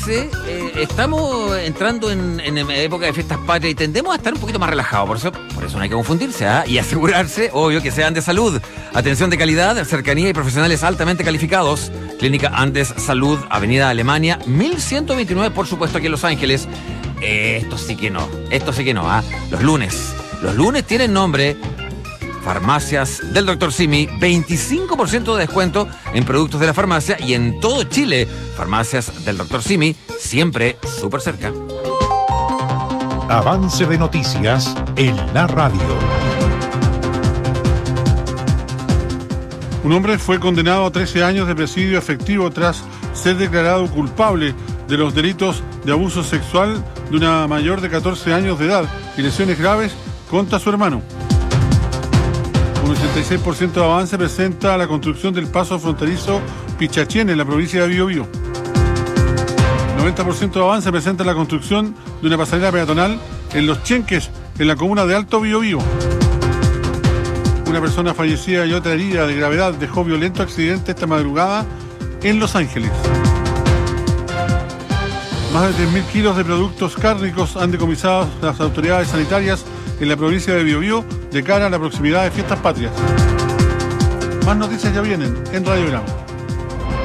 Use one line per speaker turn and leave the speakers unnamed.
parece, estamos entrando en época de fiestas patrias y tendemos a estar un poquito más relajados. Por eso no hay que confundirse, y asegurarse, obvio, que sean de salud. Atención de calidad, cercanía y profesionales altamente calificados. Clínica Andes Salud, Avenida Alemania, 1129, por supuesto, aquí en Los Ángeles. Esto sí que no. Los lunes tienen nombre. Farmacias del Dr. Simi, 25% de descuento en productos de la farmacia y en todo Chile. Farmacias del Dr. Simi, siempre súper cerca.
Avance de noticias en la radio.
Un hombre fue condenado a 13 años de presidio efectivo tras ser declarado culpable de los delitos de abuso sexual de una mayor de 14 años de edad y lesiones graves contra su hermano. Un 86% de avance presenta la construcción del paso fronterizo Pichachén en la provincia de Biobío. 90% de avance presenta la construcción de una pasarela peatonal en Los Chenques, en la comuna de Alto Biobío. Una persona fallecida y otra herida de gravedad dejó violento accidente esta madrugada en Los Ángeles. Más de 3.000 kilos de productos cárnicos han decomisado las autoridades sanitarias en la provincia de Biobío de cara a la proximidad de fiestas patrias. Más noticias ya vienen en Radio Gramo.